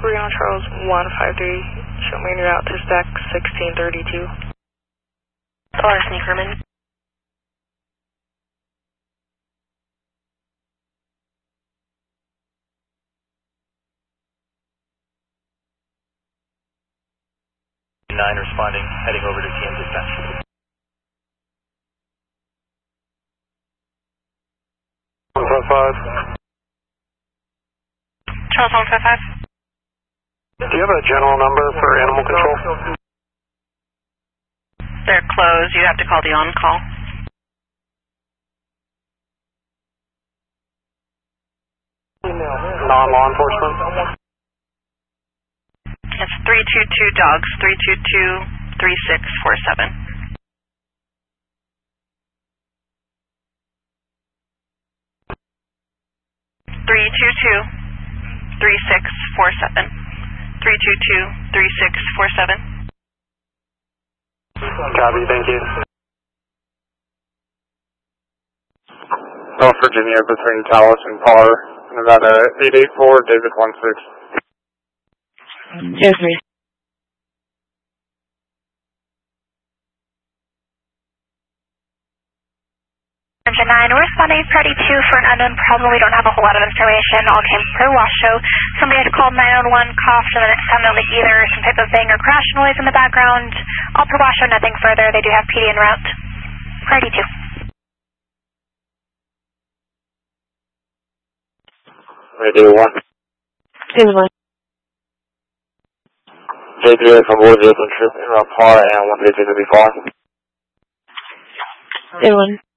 Reno Charles 153, show me your route to stack 1632. Or Sneakerman. Nine responding, heading over to TM dispatch. 155. Charles 155. Do you have a general number for animal control? They're closed. You have to call the on-call. Non-law enforcement? It's 322 dogs, 322 3647. 322-3647. 322-3647. Copy, thank you. North Virginia between Taos and Parr, Nevada 884, David 16. Yes, sir. Engine 9, we're responding Freddy 2 for an unknown problem. We don't have a whole lot of information. All came per Washoe. Somebody had called 911, coughed, and then it sounded like either some type of bang or crash noise in the background. All per Washoe, nothing further. They do have PD en route. Freddy 2. Radio 1. Here's one. J3 from Woodville, around Parr and 152 to be far. Here's one.